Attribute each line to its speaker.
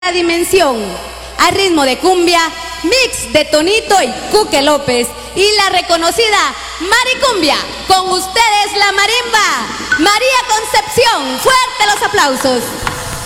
Speaker 1: La dimensión, a ritmo de cumbia, mix de Tonito y Cuque López y la reconocida Maricumbia. Con ustedes la marimba, María Concepción. Fuerte los aplausos.